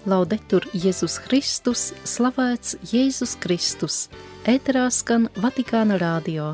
Laudetur Jēzus Kristus, slavēts Jēzus Kristus. Ēterā skan Vatikāna radio.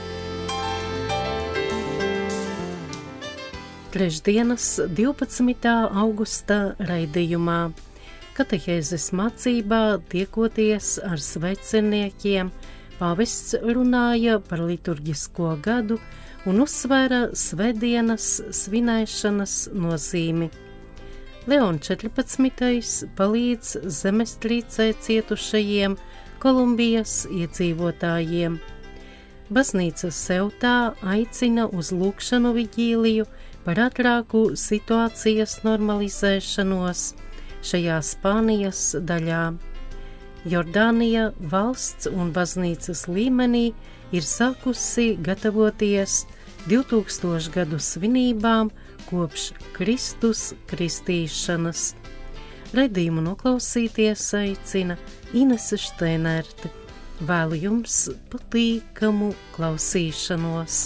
Trešdienas 12. augusta raidījumā katehēzes mācībā tiekoties ar sveceniekiem, pāvests runāja par liturģisko gadu un uzsvēra svētdienas svinēšanas nozīmi. Leon 14. palīdz zemestrīcē cietušajiem Kolumbijas iedzīvotājiem. Baznīca Seutā aicina uz lūgšanu vigīliju par ātrāku situācijas normalizēšanos šajā Spānijas daļā. Jordānija valsts un baznīcas līmenī ir sākusi gatavoties 2000 gadu svinībām kopš Kristus kristīšanas. Raidījumu noklausīties aicina Inese Šteinerte. Vēlu jums patīkamu klausīšanos.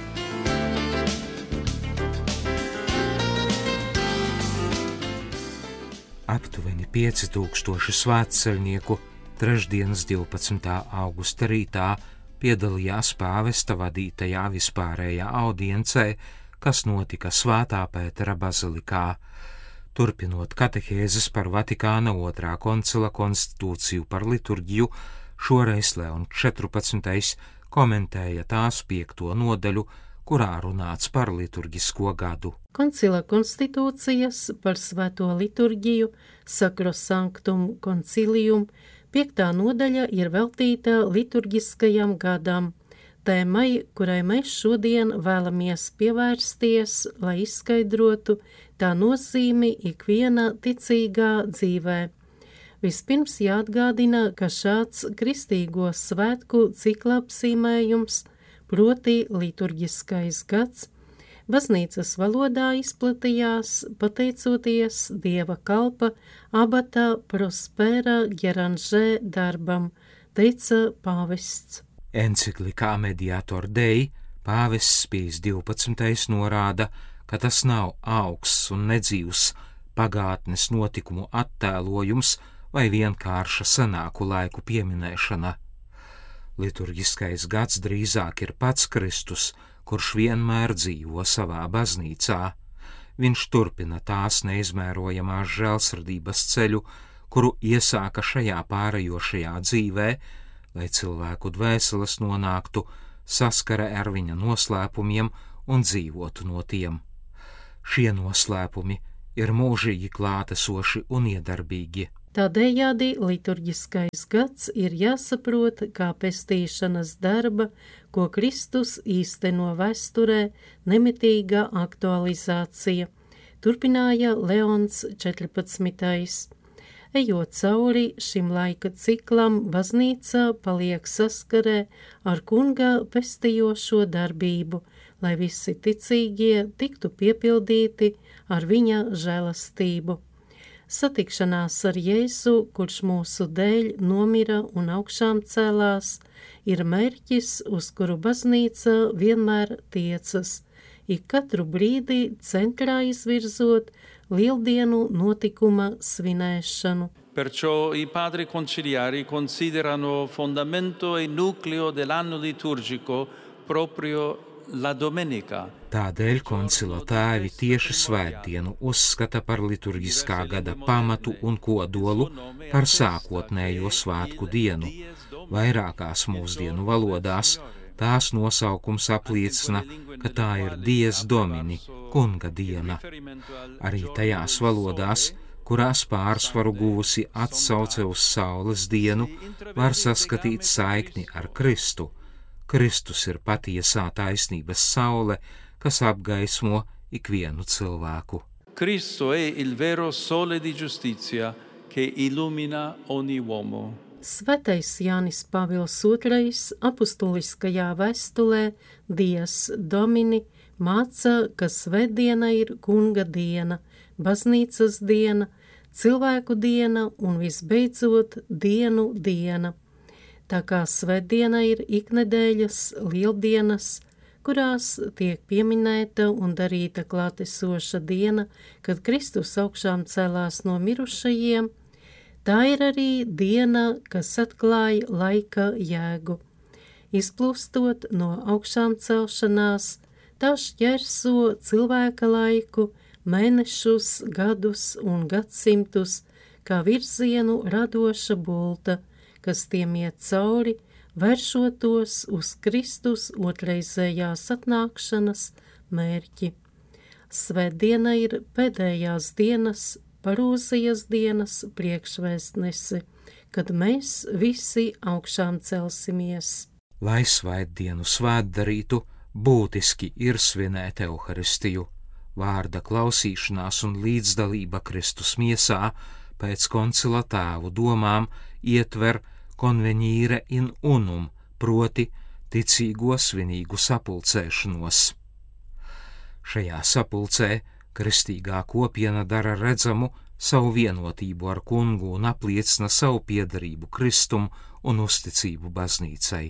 Aptuveni 5000 svētceļnieku trešdienas 12. augusta rītā piedalījās pāvesta vadītajā vispārējā audiencē, kas notika Svētā Pētera bazilikā. Turpinot katehēzes par Vatikāna otrā koncila konstitūciju par liturģiju, šoreiz Leon 14. komentēja tās 5. nodaļu, kurā runāts par liturģisko gadu. Koncila konstitūcijas par svēto liturģiju Sacrosanctum Concilium 5. nodaļa ir veltīta liturģiskajam gadam, tēmai, kurai mēs šodien vēlamies pievērsties, lai izskaidrotu tā nozīmi ikviena ticīgā dzīvē. Vispirms jāatgādina, ka šāds kristīgo svētku cikla apzīmējums, proti liturģiskais gads, baznīcas valodā izplatījās pateicoties Dieva kalpa abata Prospera Geranžē darbam, teica pāvests. Enciklikā Mediator Dei pāvests Pijs 12. norāda, ka tas nav augsts un nedzīvs pagātnes notikumu attēlojums vai vienkārša senāku laiku pieminēšana. Liturģiskais gads drīzāk ir pats Kristus, kurš vienmēr dzīvo savā baznīcā. Viņš turpina tās neizmērojamās žēlsirdības ceļu, kuru iesāka šajā pārējošajā dzīvē, lai cilvēku dvēseles nonāktu saskare ar viņa noslēpumiem un dzīvotu no tiem. Šie noslēpumi ir mūžīgi klātesoši un iedarbīgi. Tādējādi liturģiskais gads ir jāsaprot kā pestīšanas darba, ko Kristus īsteno vēsturē, nemitīga aktualizācija, turpināja Leons 14. Ejot cauri šim laika ciklam, baznīca paliek saskarē ar kunga pestījošo darbību, lai visi ticīgie tiktu piepildīti ar viņa žēlastību. Satikšanās ar Jēzu, kurš mūsu dēļ nomira un augšām cēlās, ir mērķis, uz kuru baznīca vienmēr tiecas, ik katru brīdi centrā izvirzot lieldienu notikuma svinēšanu. Perciò i padri conciliari considerano fondamento e nucleo dell'anno liturgico proprio la domenica. Tādēļ koncila tēvi tieši svētdienu uzskata par liturģiskā gada pamatu un kodolu, par sākotnējo svētku dienu. Vairākās mūsdienu valodās tās nosaukums apliecina, ka tā ir Dies Domini, kunga diena. Arī tajās valodās, kurās pārsvaru guvusi atsauce uz saules dienu, var saskatīt saikni ar Kristu. Kristus ir patiesā taisnības saule, kas apgaismo ikvienu cilvēku. Cristo è il vero sole di giustizia che illumina ogni uomo. Svētais Jānis Pāvils II apustuliskajā vēstulē Dies Domini māca, ka svētdiena ir kunga diena, baznīcas diena, cilvēku diena un visbeidzot dienu diena. Tā kā svētdiena ir iknedēļas lieldienas, kurās tiek pieminēta un darīta klātesoša diena, kad Kristus augšām celās no mirušajiem. Tā ir arī diena, kas atklāja laika jēgu. Izplūstot no augšām celšanās, tā šķērso cilvēka laiku, mēnešus, gadus un gadsimtus, kā virzienu radoša bulta, kas tiem iet cauri, vēršotos uz Kristus otrreizējās atnākšanas mērķi. Svētdiena ir pēdējās dienas, parūzijas dienas priekšvēstnese, kad mēs visi augšām celsimies. Lai svētdienu svētdarītu, būtiski ir svinēt Euharistiju. Vārda klausīšanās un līdzdalība Kristus miesā pēc koncila tēvu domām ietver convenire in unum, proti ticīgo svinīgu sapulcēšanos. Šajā sapulcē kristīgā kopiena dara redzamu savu vienotību ar kungu un apliecina savu piederību Kristum un uzticību baznīcai.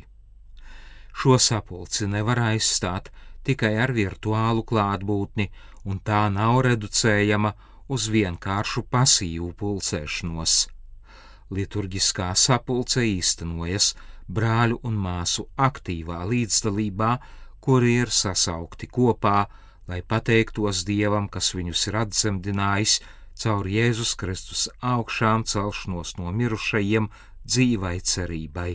Šo sapulci nevar aizstāt tikai ar virtuālu klātbūtni, un tā nav reducējama uz vienkāršu pasīvu pulcēšanos. Liturģiskā sapulce īstenojas brāļu un māsu aktīvā līdzdalībā, kuri ir sasaukti kopā, lai pateiktos Dievam, kas viņus ir atdzemdinājis caur Jēzus Kristus augšām celšanos no mirušajiem dzīvai cerībai.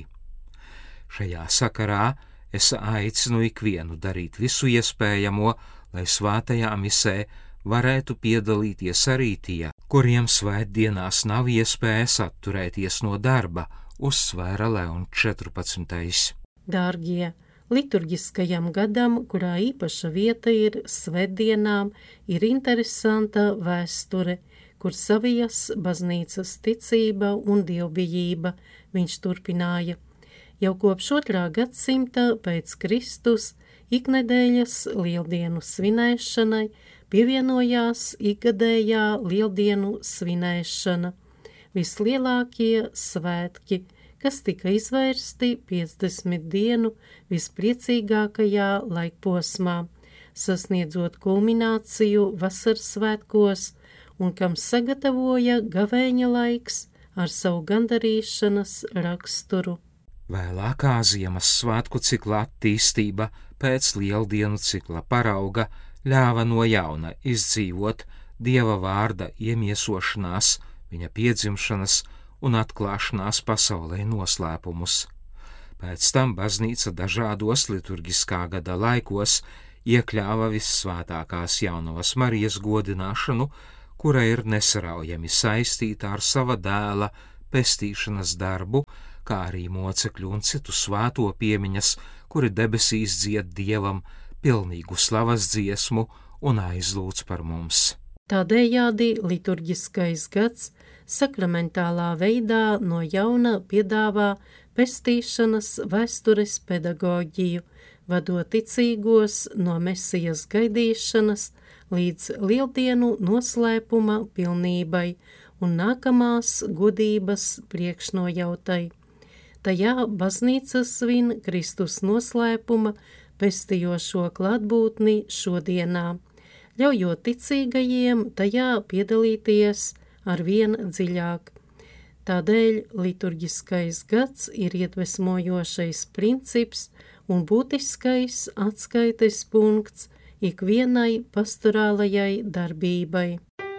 Šajā sakarā es aicinu ikvienu darīt visu iespējamo, lai svētajā misē varētu piedalīties arī tie, kuriem svētdienās nav iespējas atturēties no darba, uzsvēra Leons 14. Dārgie, liturģiskajam gadam, kurā īpaša vieta ir svētdienām, ir interesanta vēsture, kur savijas baznīcas ticība un dievbijība, viņš turpināja. Jau kopš 2. gadsimta pēc Kristus iknedēļas lieldienu svinēšanai pievienojās ikgadējā lieldienu svinēšana, vislielākie svētki, kas tika izvērsti 50 dienu vispriecīgākajā laikposmā, sasniedzot kulmināciju vasaras svētkos un kam sagatavoja gavēņa laiks ar savu gandarīšanas raksturu. Vēlākā Ziemassvētku cikla attīstība pēc lieldienu cikla parauga ļāva no jauna izdzīvot Dieva vārda iemiesošanās, viņa piedzimšanas un atklāšanās pasaulē noslēpumus. Pēc tam baznīca dažādos liturģiskā gada laikos iekļāva vissvētākās Jaunavas Marijas godināšanu, kura ir nesaraujami saistīta ar sava dēla pestīšanas darbu, kā arī mocekļu un citu svēto piemiņas, kuri debesīs dzied Dievam pilnīgu slavas dziesmu un aizlūdz par mums. Tādējādi liturģiskais gads sakramentālā veidā no jauna piedāvā pestīšanas vēstures pedagoģiju, vadot ticīgos no Mesijas gaidīšanas līdz lieldienu noslēpuma pilnībai un nākamās godības priekšnojautai. Tajā baznīca svin Kristus noslēpuma pestījošo klātbūtni šodienā, ļaujot ticīgajiem tajā piedalīties arvien dziļāk. Tādēļ liturģiskais gads ir iedvesmojošais princips un būtiskais atskaites punkts ikvienai pastorālajai darbībai.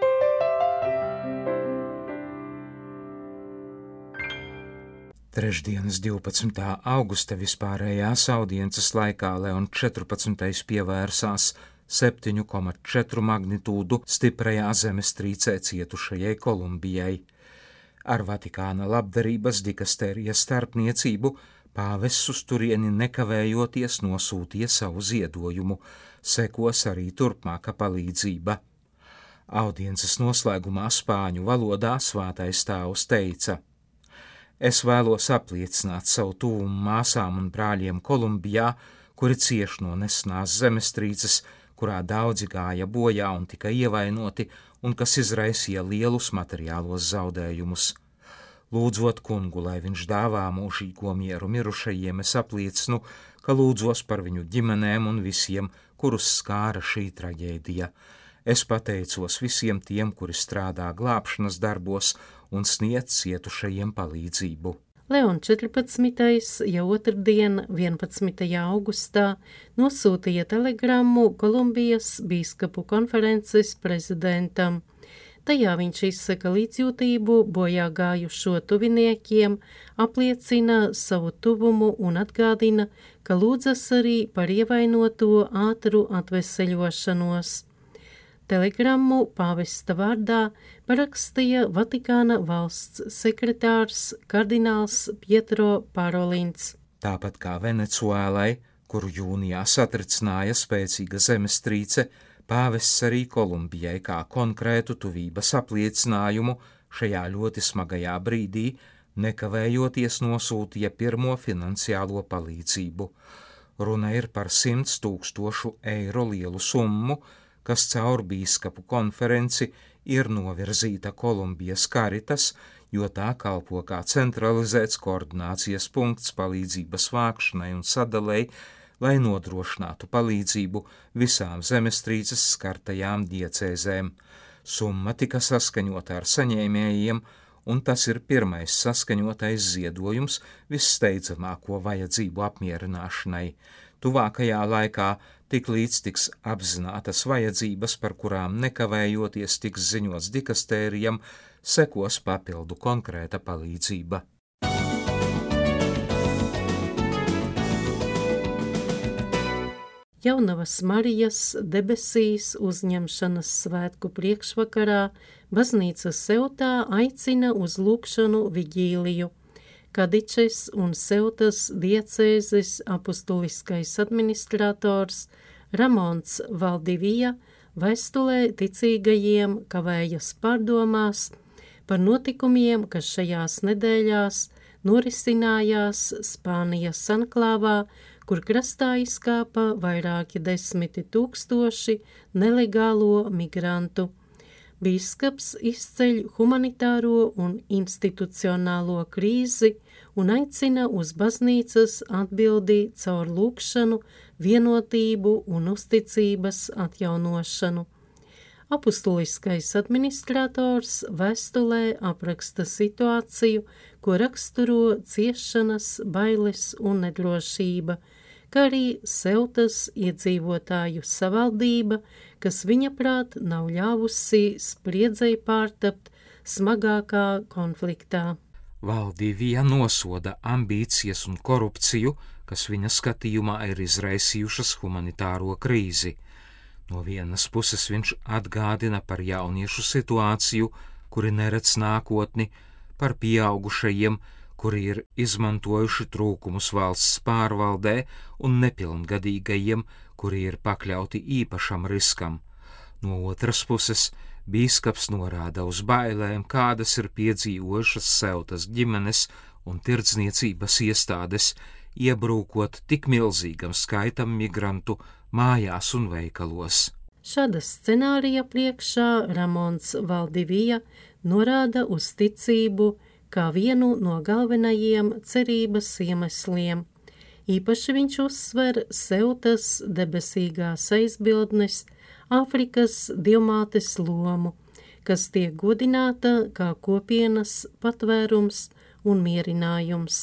Trešdienas 12. augusta vispārējās audiences laikā Leons 14. pievērsās 7,4 magnitūdu stiprajā zemestrīcē cietušajai Kolumbijai. Ar Vatikāna labdarības dikastērijas starpniecību pāvests uz turieni nekavējoties nosūtīja savu ziedojumu, sekos arī turpmāka palīdzība. Audiences noslēgumā spāņu valodā svētais tēvs teica: Es vēlos apliecināt savu tuvumu māsām un brāļiem Kolumbijā, kuri cieš no nesenās zemestrīces, kurā daudzi gāja bojā un tika ievainoti, un kas izraisīja lielus materiālos zaudējumus. Lūdzot kungu, lai viņš dāvā mūžīgo mieru mirušajiem, es apliecinu, ka lūdzos par viņu ģimenēm un visiem, kurus skāra šī traģēdija. Es pateicos visiem tiem, kuri strādā glābšanas darbos un sniedz cietušajiem palīdzību. Leon 14. jau otrdien, 11. augustā, nosūtīja telegrammu Kolumbijas bīskapu konferences prezidentam. Tajā viņš izsaka līdzjūtību bojā gājušo tuviniekiem, apliecina savu tuvumu un atgādina, ka lūdzas arī par ievainoto ātru atveseļošanos. Telegrammu pāvesta vārdā parakstīja Vatikāna valsts sekretārs kardināls Pietro Parolins. Tāpat kā Venecuēlai, kuru jūnijā satricināja spēcīga zemestrīce, pāvests arī Kolumbijai kā konkrētu tuvības apliecinājumu šajā ļoti smagajā brīdī, nekavējoties nosūtīja pirmo finansiālo palīdzību. Runa ir par 100 000 eiro lielu summu, kas caur bīskapu konferenci ir novirzīta Kolumbijas Caritas, jo tā kalpo kā centralizēts koordinācijas punkts palīdzības vākšanai un sadalei, lai nodrošinātu palīdzību visām zemestrīces skartajām diecēzēm. Summa tika saskaņota ar saņēmējiem, un tas ir pirmais saskaņotais ziedojums vissteidzamāko vajadzību apmierināšanai. Tuvākajā laikā tiklīdz tiks apzinātas vajadzības, par kurām nekavējoties tiks ziņots dikastērijam, sekos papildu konkrēta palīdzība. Jaunavas Marijas debesīs uzņemšanas svētku priekšvakarā baznīca Seutā aicina uz lūgšanu vigīliju. Kadičes un Seutas diecēzes apustuliskais administrators Ramons Valdivija vēstulē ticīgajiem kavējas pārdomās par notikumiem, kas šajās nedēļās norisinājās Spānijas anklāvā, kur krastā izkāpa vairāki 10 000 nelegālo migrantu. Bīskaps izceļ humanitāro un institucionālo krīzi un aicina uz baznīcas atbildi caur lūgšanu, vienotību un uzticības atjaunošanu. Apustuliskais administrators vēstulē apraksta situāciju, ko raksturo ciešanas, bailes un nedrošība, kā arī Seutas iedzīvotāju savaldība, kas viņa prāt nav ļāvusi spriedzei pārtapt smagākā konfliktā. Valdivija nosoda ambīcijas un korupciju, kas viņa skatījumā ir izraisījušas humanitāro krīzi. No vienas puses viņš atgādina par jauniešu situāciju, kuri neredz nākotni, par pieaugušajiem, kuri ir izmantojuši trūkumus valsts pārvaldē, un nepilngadīgajiem, kuri ir pakļauti īpašam riskam. No otras puses, bīskaps norāda uz bailēm, kādas ir piedzīvojušas Seutas ģimenes un tirdzniecības iestādes, iebrūkot tik milzīgam skaitam migrantu mājās un veikalos. Šāda scenārija priekšā Ramons Valdivija norāda uz ticību kā vienu no galvenajiem cerības iemesliem. Īpaši viņš uzsver Seutas debesīgās aizbildnes, Āfrikas dievmātes lomu, kas tiek godināta kā kopienas patvērums un mierinājums.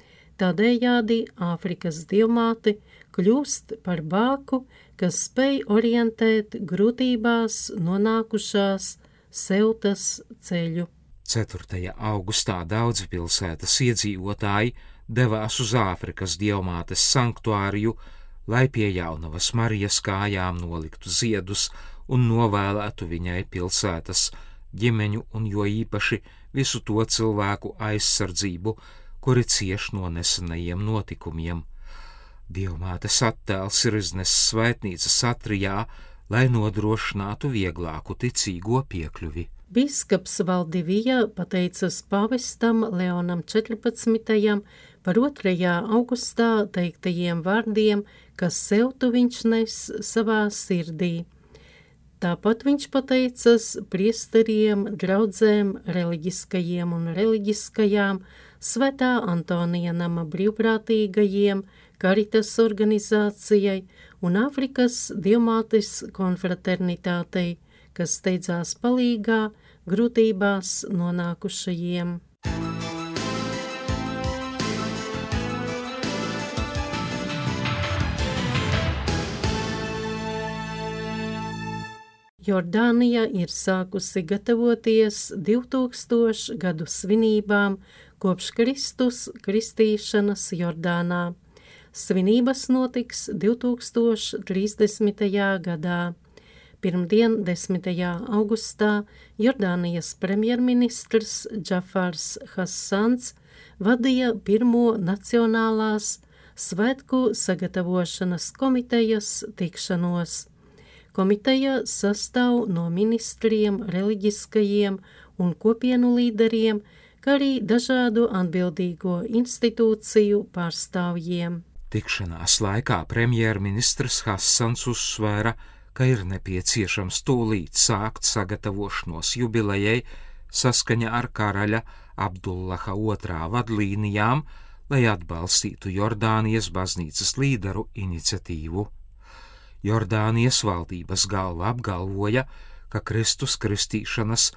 Tādējādi Āfrikas dievmāte kļūst par bāku, kas spēj orientēt grūtībās nonākušās Seutas ceļu. 4. augustā daudzi pilsētas iedzīvotāji devās uz Āfrikas dievmātes sanktuāriju, lai pie Jaunavas Marijas kājām noliktu ziedus un novēlētu viņai pilsētas ģimeņu un jo īpaši visu to cilvēku aizsardzību, kuri cieš no nesenajiem notikumiem. Dievmātes attēls ir iznesis svētnīcas atrijā, lai nodrošinātu vieglāku ticīgo piekļuvi. Bīskaps Valdivija pateicas pāvestam Leonam 14. par 2. augustā teiktajiem vārdiem, kas Seutu viņš nes savā sirdī. Tāpat viņš pateicas priesteriem, draudzēm, reliģiskajiem un reliģiskajām, Svētā Antonija nama brīvprātīgajiem, Karitas organizācijai un Āfrikas Dievmātes konfraternitātei, kas steidzās palīgā grūtībās nonākušajiem. Jordānija ir sākusi gatavoties 2000 gadu svinībām kopš Kristus kristīšanas Jordānā. Svinības notiks 2030. gadā. Pirmdien, 10. augustā, Jordānijas premjerministrs Džafars Hassans vadīja pirmo Nacionālās svētku sagatavošanas komitejas tikšanos. Komiteja sastāv no ministriem, reliģiskajiem un kopienu līderiem, kā arī dažādu atbildīgo institūciju pārstāvjiem. Tikšanās laikā premjerministrs Hassans uzsvēra, ka ir nepieciešams tūlīt sākt sagatavošanos jubilejai saskaņā ar karaļa Abdullaha II vadlīnijām, lai atbalstītu Jordānijas baznīcas līderu iniciatīvu. Jordānijas valdības galva apgalvoja, ka Kristus kristīšanas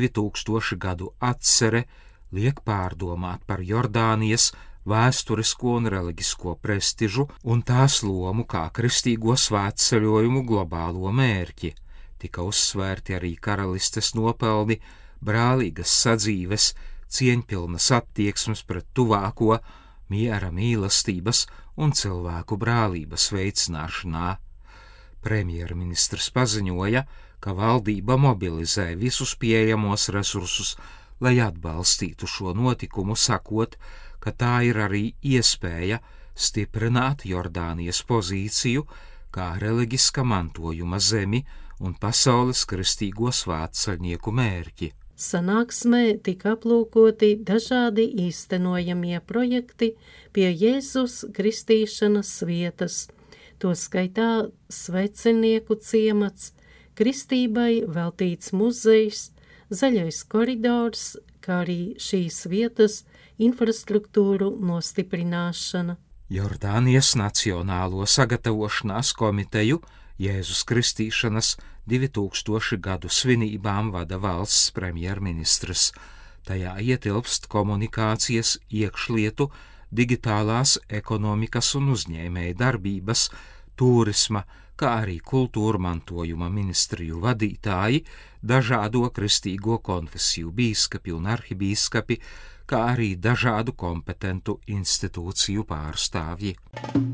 2000 gadu atcere liek pārdomāt par Jordānijas vēsturisko un reliģisko prestižu un tās lomu kā kristīgo svētceļojumu globālo mērķi. Tika uzsvērti arī karalistes nopelni, brālīgas sadzīves, cieņpilnas attieksmes pret tuvāko, miera, mīlestības un cilvēku brālības veicināšanā. Premjerministrs paziņoja, ka valdība mobilizē visus pieejamos resursus, lai atbalstītu šo notikumu, sakot, ka tā ir arī iespēja stiprināt Jordānijas pozīciju kā reliģiska mantojuma zemi un pasaules kristīgo svētceļnieku mērķi. Sanāksmē tika aplūkoti dažādi īstenojamie projekti pie Jēzus kristīšanas vietas, to skaitā svētceļnieku ciemats, kristībai veltīts muzejs, zaļais koridors, kā arī šīs vietas infrastruktūru nostiprināšana. Jordānijas Nacionālo sagatavošanās komiteju Jēzus kristīšanas 2000 gadu svinībām vada valsts premjerministrs. Tajā ietilpst komunikācijas, iekšlietu, digitālās ekonomikas un uzņēmēja darbības, turisma, kā arī kultūra mantojuma ministriju vadītāji, dažādo kristīgo konfesiju bīskapi un arhibīskapi, kā arī dažādu kompetentu institūciju pārstāvji.